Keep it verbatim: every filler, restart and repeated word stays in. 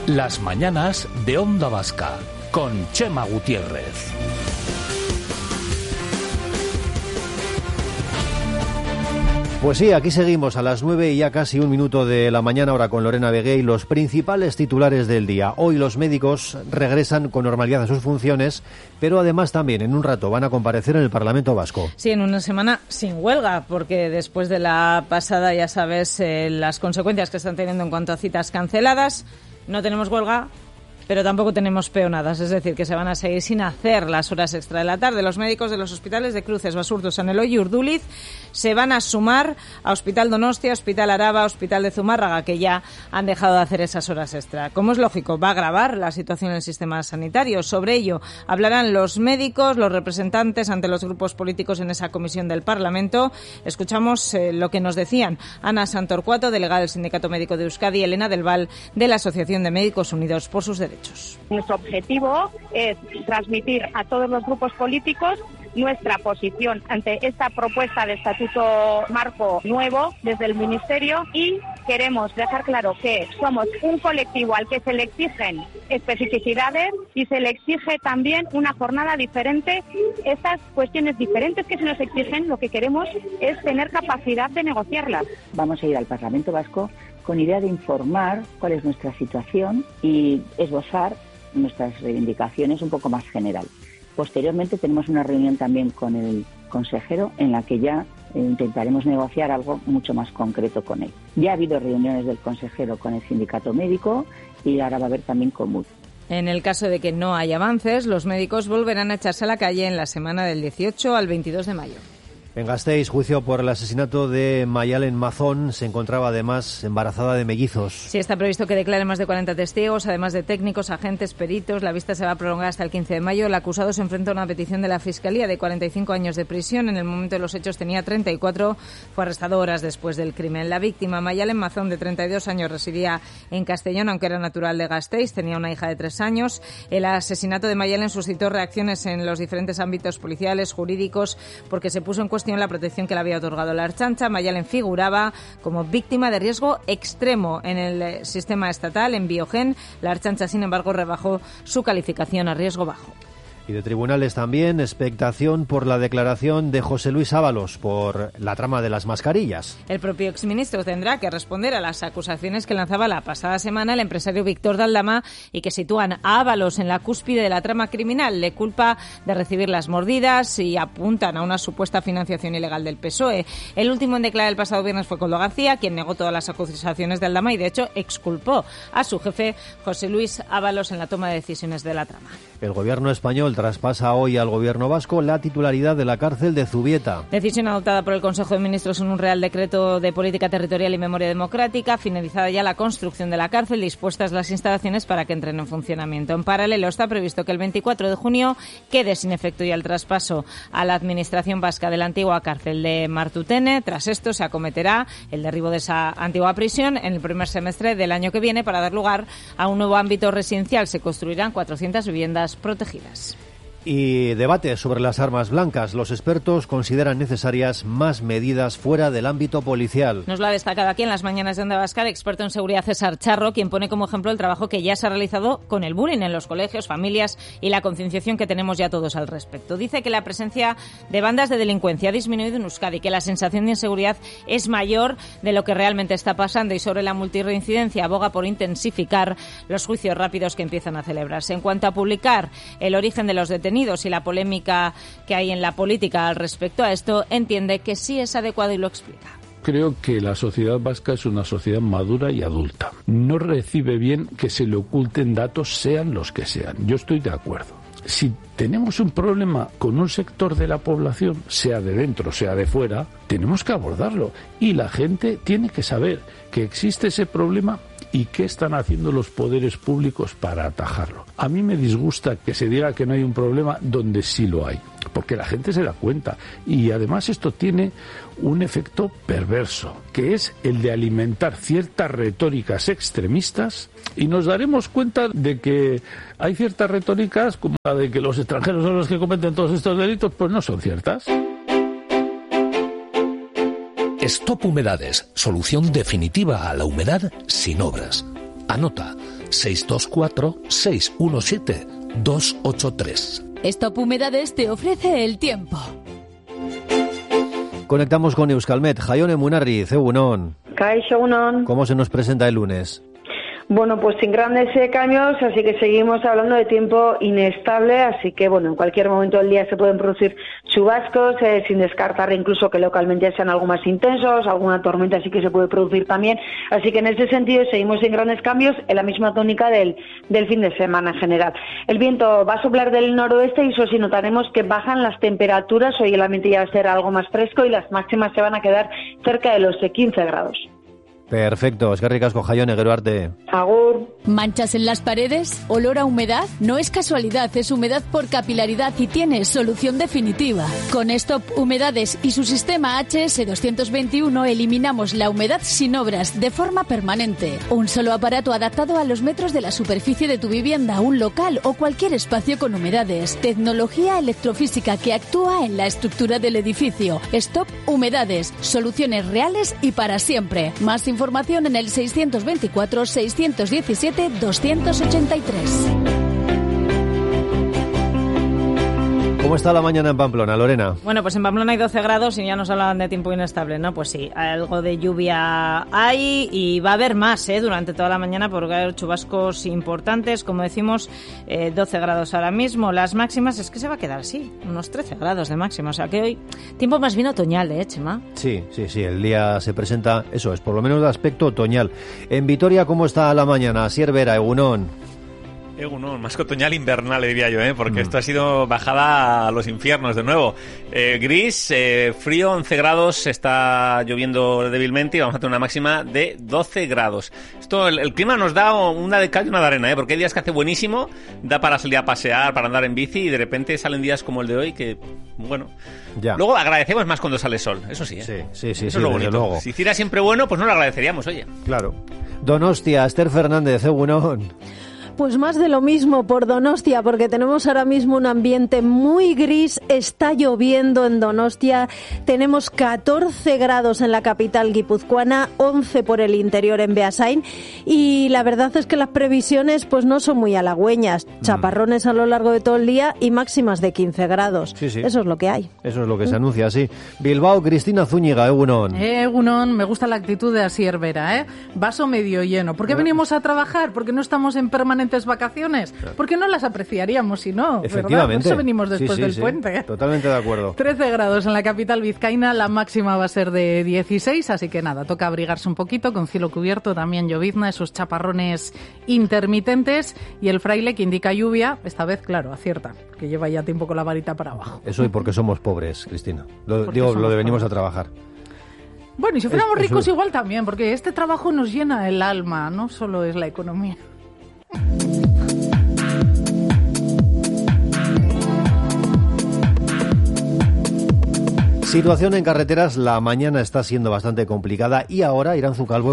Las mañanas de Onda Vasca, con Chema Gutiérrez. Pues sí, aquí seguimos a las nueve y ya casi un minuto de la mañana, ahora con Lorena Vegué y los principales titulares del día. Hoy los médicos regresan con normalidad a sus funciones, pero además también en un rato van a comparecer en el Parlamento Vasco. Sí, en una semana sin huelga, porque después de la pasada ya sabes eh, las consecuencias que están teniendo en cuanto a citas canceladas. No tenemos huelga, pero tampoco tenemos peonadas, es decir, que se van a seguir sin hacer las horas extra de la tarde. Los médicos de los hospitales de Cruces, Basurto, San Eloy y Urduliz se van a sumar a Hospital Donostia, Hospital Araba, Hospital de Zumárraga, que ya han dejado de hacer esas horas extra. Como es lógico, va a agravar la situación en el sistema sanitario. Sobre ello hablarán los médicos, los representantes ante los grupos políticos en esa comisión del Parlamento. Escuchamos eh, lo que nos decían Ana Santorcuato, delegada del Sindicato Médico de Euskadi, y Elena del Val, de la Asociación de Médicos Unidos por sus Derechos. Nuestro objetivo es transmitir a todos los grupos políticos nuestra posición ante esta propuesta de estatuto marco nuevo desde el Ministerio, y queremos dejar claro que somos un colectivo al que se le exigen especificidades y se le exige también una jornada diferente. Estas cuestiones diferentes que se nos exigen, lo que queremos es tener capacidad de negociarlas. Vamos a ir al Parlamento Vasco con idea de informar cuál es nuestra situación y esbozar nuestras reivindicaciones un poco más general. Posteriormente tenemos una reunión también con el consejero en la que ya intentaremos negociar algo mucho más concreto con él. Ya ha habido reuniones del consejero con el sindicato médico y ahora va a haber también con M U D. En el caso de que no haya avances, los médicos volverán a echarse a la calle en la semana del dieciocho al veintidós de mayo. En Gasteiz, juicio por el asesinato de Mayalen Mazón. Se encontraba además embarazada de mellizos. Sí, está previsto que declaren más de cuarenta testigos, además de técnicos, agentes, peritos. La vista se va a prolongar hasta el quince de mayo. El acusado se enfrenta a una petición de la Fiscalía de cuarenta y cinco años de prisión. En el momento de los hechos tenía treinta y cuatro. Fue arrestado horas después del crimen. La víctima, Mayalen Mazón, de treinta y dos años, residía en Castellón, aunque era natural de Gasteiz. Tenía una hija de tres años. El asesinato de Mayalen suscitó reacciones en los diferentes ámbitos policiales, jurídicos, porque se puso en cuestión la protección que le había otorgado la Ertzaintza. Mayalen figuraba como víctima de riesgo extremo en el sistema estatal, en Biogen. La Ertzaintza, sin embargo, rebajó su calificación a riesgo bajo. Y de tribunales también, expectación por la declaración de José Luis Ábalos por la trama de las mascarillas. El propio exministro tendrá que responder a las acusaciones que lanzaba la pasada semana el empresario Víctor Daldama y que sitúan a Ábalos en la cúspide de la trama criminal. Le culpa de recibir las mordidas y apuntan a una supuesta financiación ilegal del P S O E. El último en declarar el pasado viernes fue Koldo García, quien negó todas las acusaciones de Daldama y, de hecho, exculpó a su jefe, José Luis Ábalos, en la toma de decisiones de la trama. El gobierno español traspasa hoy al gobierno vasco la titularidad de la cárcel de Zubieta. Decisión adoptada por el Consejo de Ministros en un Real Decreto de Política Territorial y Memoria Democrática. Finalizada ya la construcción de la cárcel, dispuestas las instalaciones para que entren en funcionamiento. En paralelo, está previsto que el veinticuatro de junio quede sin efecto ya el traspaso a la Administración vasca de la antigua cárcel de Martutene. Tras esto, se acometerá el derribo de esa antigua prisión en el primer semestre del año que viene para dar lugar a un nuevo ámbito residencial. Se construirán cuatrocientas viviendas protegidas. Y debate sobre las armas blancas. Los expertos consideran necesarias más medidas fuera del ámbito policial. Nos lo ha destacado aquí en las mañanas de Onda Vasca el experto en seguridad César Charro, quien pone como ejemplo el trabajo que ya se ha realizado con el bullying en los colegios, familias y la concienciación que tenemos ya todos al respecto. Dice que la presencia de bandas de delincuencia ha disminuido en Euskadi, que la sensación de inseguridad es mayor de lo que realmente está pasando, y sobre la multirreincidencia aboga por intensificar los juicios rápidos que empiezan a celebrarse. En cuanto a publicar el origen de los detenidos y la polémica que hay en la política al respecto a esto, entiende que sí es adecuado y lo explica. Creo que la sociedad vasca es una sociedad madura y adulta. No recibe bien que se le oculten datos, sean los que sean. Yo estoy de acuerdo. Si tenemos un problema con un sector de la población, sea de dentro, sea de fuera, tenemos que abordarlo. Y la gente tiene que saber que existe ese problema y qué están haciendo los poderes públicos para atajarlo. A mí me disgusta que se diga que no hay un problema donde sí lo hay, porque la gente se da cuenta. Y además esto tiene un efecto perverso, que es el de alimentar ciertas retóricas extremistas, y nos daremos cuenta de que hay ciertas retóricas como la de que los extranjeros son los que cometen todos estos delitos, pues no son ciertas. Stop Humedades, solución definitiva a la humedad sin obras. Anota, seis dos cuatro, seis uno siete, dos ocho tres. Stop Humedades te ofrece el tiempo. Conectamos con Euskalmet. Jaione Munarriz, egunon. Kaixo, egunon. ¿Cómo se nos presenta el lunes? Bueno, pues sin grandes eh, cambios, así que seguimos hablando de tiempo inestable, así que bueno, en cualquier momento del día se pueden producir chubascos, eh, sin descartar incluso que localmente sean algo más intensos, alguna tormenta sí que se puede producir también, así que en ese sentido seguimos sin grandes cambios en la misma tónica del, del fin de semana en general. El viento va a soplar del noroeste y eso sí notaremos que bajan las temperaturas, hoy el ambiente ya va a ser algo más fresco y las máximas se van a quedar cerca de los quince grados. Perfecto, eskerrik asko Jaione, gero arte. Agur. ¿Manchas en las paredes? ¿Olor a humedad? No es casualidad, es humedad por capilaridad y tiene solución definitiva. Con Stop Humedades y su sistema H S doscientos veintiuno eliminamos la humedad sin obras, de forma permanente. Un solo aparato adaptado a los metros de la superficie de tu vivienda, un local o cualquier espacio con humedades. Tecnología electrofísica que actúa en la estructura del edificio. Stop Humedades, soluciones reales y para siempre. Más información en el seiscientos veinticuatro, seiscientos diecisiete, doscientos ochenta y tres. ¿Cómo está la mañana en Pamplona, Lorena? Bueno, pues en Pamplona hay doce grados y ya nos hablaban de tiempo inestable, ¿no? Pues sí, algo de lluvia hay y va a haber más, ¿eh? Durante toda la mañana porque hay chubascos importantes, como decimos, eh, doce grados ahora mismo. Las máximas es que se va a quedar así, unos trece grados de máxima. O sea que hoy, tiempo más bien otoñal, ¿eh, Chema? Sí, sí, sí, el día se presenta, eso es, por lo menos de aspecto otoñal. En Vitoria, ¿cómo está la mañana? Asier Vera, egunon. Egunon, más que otoñal invernal, diría yo, ¿eh? Porque mm. esto ha sido bajada a los infiernos de nuevo. Eh, gris, eh, frío, once grados, está lloviendo débilmente y vamos a tener una máxima de doce grados. Esto, el, el clima nos da una de cal y una de arena, ¿eh? Porque hay días que hace buenísimo, da para salir a pasear, para andar en bici y de repente salen días como el de hoy que, bueno... Ya. Luego agradecemos más cuando sale sol, eso sí, ¿eh? Sí, sí, sí, eso sí, es lo bonito. Luego. Si hiciera siempre bueno, pues no lo agradeceríamos, oye. Claro. Donostia, Esther Fernández, egunon. Pues más de lo mismo por Donostia, porque tenemos ahora mismo un ambiente muy gris, está lloviendo en Donostia, tenemos catorce grados en la capital guipuzcoana, once por el interior en Beasain, y la verdad es que las previsiones pues no son muy halagüeñas, chaparrones a lo largo de todo el día y máximas de quince grados. Sí, sí. Eso es lo que hay. Eso es lo que se anuncia, sí. Bilbao, Cristina Zúñiga, egunon. Eh, egunon, me gusta la actitud de Asier Vera, ¿eh? Vaso medio lleno. ¿Por qué venimos a trabajar? Porque no estamos en permanente vacaciones, porque no las apreciaríamos si no, efectivamente. ¿verdad? Por eso venimos después sí, sí, del sí. puente. Totalmente de acuerdo. trece grados en la capital vizcaína, la máxima va a ser de dieciséis, así que nada, toca abrigarse un poquito, con cielo cubierto, también llovizna, esos chaparrones intermitentes y el fraile que indica lluvia, esta vez, claro, acierta, que lleva ya tiempo con la varita para abajo. Eso y porque somos pobres, Cristina. Lo, digo, lo de venimos pobres. a trabajar. Bueno, y si fuéramos es, ricos eso... igual también, porque este trabajo nos llena el alma, no solo es la economía. Situación en carreteras, la mañana está siendo bastante complicada y ahora Iranzu Calvo.